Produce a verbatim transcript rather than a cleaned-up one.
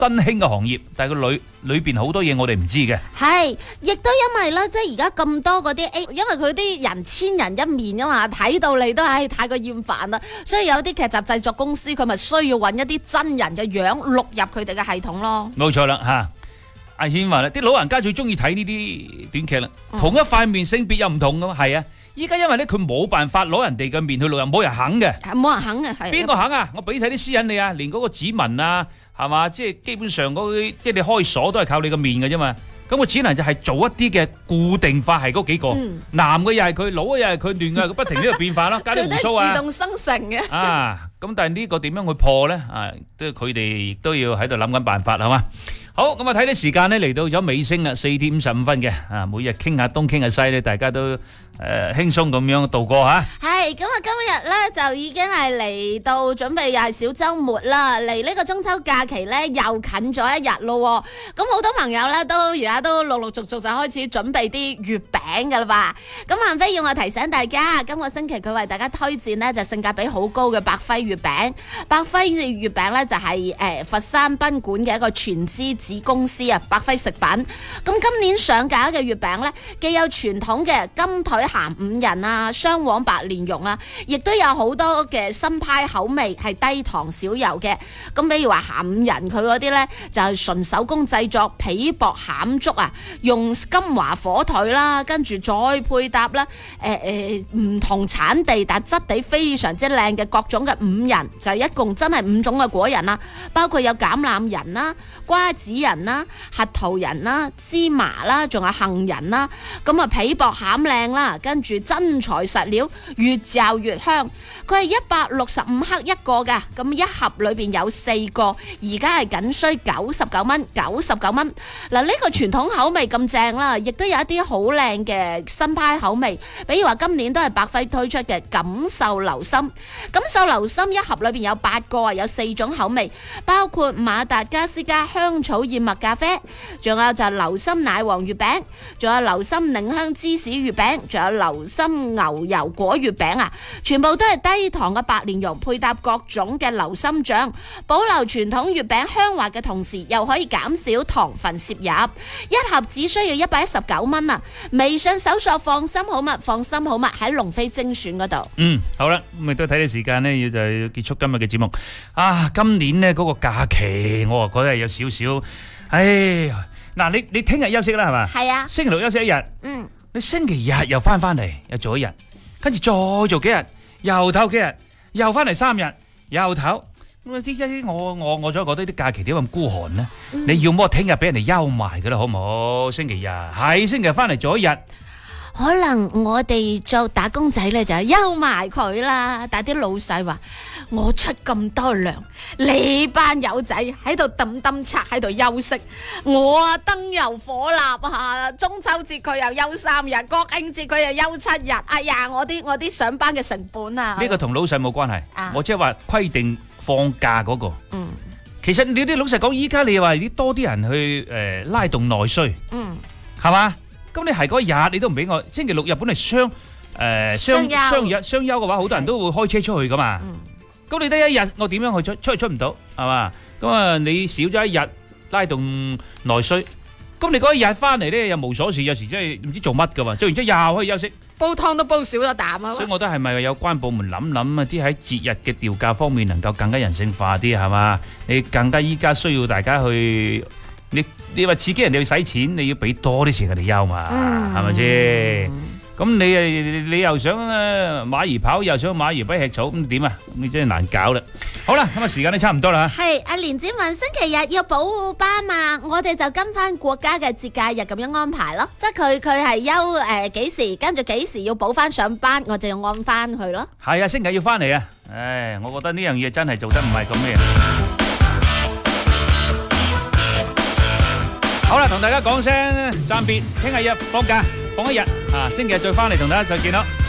新興嘅行業，但係個裏裏邊好多嘢我哋唔知嘅。 係，亦都因為咧，即係而家咁多嗰啲 A，因為佢啲人千人一面啊嘛，睇到你都係太過厭煩啦，所以有啲劇集製作公司佢咪需要揾一啲真人嘅樣錄入佢哋嘅系統咯。 冇錯啦嚇，阿軒話啦，啲老人家最中意睇呢啲短劇啦，同一塊面性別又唔同噶嘛，係啊。依家因為咧佢冇辦法攞人哋嘅面去錄，又冇人肯嘅， 冇人肯嘅，係邊個肯啊？我俾晒啲私隱你啊，連嗰個指紋啊，係嘛？即係基本上嗰啲，即係你開鎖都係靠你個面嘅啫嘛。咁我只能就係做一啲嘅固定化，係嗰幾個， 嗯、 男嘅又係佢，老嘅又係佢，亂嘅佢不停喺度變化啦，加啲鬍鬚啊， 自動生成嘅。 啊，咁但係呢個點樣去破咧？啊，都佢哋亦都要喺度諗緊辦法，係嘛？好，咁啊睇啲時間咧嚟到咗尾聲啦，四點五十五分嘅，啊，每日傾下東傾下西咧，大家都誒輕鬆咁樣度過吓。 係，咁啊今日咧就已經係嚟到準備又係小週末啦，離呢個中秋假期咧又近咗一日咯。咁好多朋友咧都而家都陸陸續續就開始準備啲月餅噶啦吧。咁萬飛要我提醒大家，今個星期佢為大家推薦呢就性價比好高嘅百輝月餅。百輝月餅咧就係誒佛山賓館嘅一個全資子公司啊，百輝食品。咁今年上架嘅月餅咧，既有傳統嘅金腿鹹五仁啊、雙黃白蓮蓉啊，亦都有好多嘅新派口味，係低糖少油嘅。咁比如話鹹五仁佢嗰啲咧，就係純手工製作皮薄餡竹啊，用金華火腿啦，跟住再配搭啦，誒誒唔同產地但質地非常之靚嘅各種嘅五仁，就一共真係五種嘅果仁啦，包括有橄欖仁啦、瓜子仁啦、核桃仁啦、芝麻啦，仲有杏仁啦。咁啊皮薄餡靚啦，跟住真材實料，越嚼越香。佢係一百六十五克一個㗎，咁一盒裏邊有四個，而家係僅需九十九蚊，九十九蚊。嗱，呢個傳統口味咁正啦，亦都有一啲好靚嘅新派口味，比如話今年都係百輝推出嘅錦繡流心。錦繡流心一盒裏邊有八個啊，有四種口味，包括馬達加斯加香草燕麥咖啡，仲有就係流心奶黃月餅，仲有流心檸香芝士月餅，仲有流心牛油果月餅啊，全部都係低糖嘅白蓮蓉配搭各種嘅流心醬，保留傳統月餅香滑嘅同時，又可以減少糖分攝入，一盒只需要一百一十九蚊啊！微信搜索放心好物，放心好物喺龍飛精選嗰度。 嗯，好啦，咁亦都睇啲時間呢，要就要結束今日嘅節目。啊，今年呢嗰個假期，我啊覺得係有少少，唉，嗱，你你聽日休息啦，係嘛？ 係啊， 星期六休息一日。 嗯。 你星期日又翻翻嚟，又做一日，跟住再做幾日，又唞幾日，又翻嚟三日，又唞。咁啊啲一我我我總係覺得啲假期點咁孤寒呢？嗯、你要麼聽日俾人哋休埋噶啦，好唔好？星期日係星期日翻嚟做一日。 可能我哋做打工仔咧就休埋佢啦，但係啲老細話我出咁多糧，你班友仔喺度揼揼拆喺度休息，我啊燈油火蠟啊，中秋節佢又休三日，國慶節佢又休七日，哎呀我啲我啲上班嘅成本啊！ 呢個同老細冇關係， 啊、 我即係話規定放假嗰、嗰個。 嗯， 其實你啲老實講，依家你話啲多啲人去誒、呃、拉動內需， 嗯， 係嘛？咁你係嗰日你都唔俾我，星期六日本係雙誒雙雙日雙休嘅話，好多人都會開車出去噶嘛。咁你得一日，我點樣去出出去出唔到係嘛？咁啊，你少咗一日拉動內需，咁你嗰一日翻嚟咧又無所事，有時真係唔知做乜噶嘛。做完之後又可以休息， 煲湯都煲少咗啖啊。 所以我覺得係咪有關部門諗諗啊？啲喺節日嘅調價方面能夠更加人性化啲係嘛？你更加依家需要大家去。你你話刺激人哋去使錢，你要俾多啲錢佢哋休嘛，係咪先？咁你誒你又想誒馬兒跑，又想馬兒不吃草，咁點啊？你真係難搞啦！好啦，咁啊時間都差唔多啦。 係阿連子文星期日要補班嘛，我哋就跟翻國家嘅節假日咁樣安排咯，即係佢佢係休誒幾時，跟住幾時要補翻上班，我就要按翻去咯。係啊，星期日要翻嚟啊！唉，我覺得呢樣嘢真係做得唔係咁咩。好啦，同大家講聲暫別，聽日日放假放一日啊，星期日再翻嚟同大家再見咯。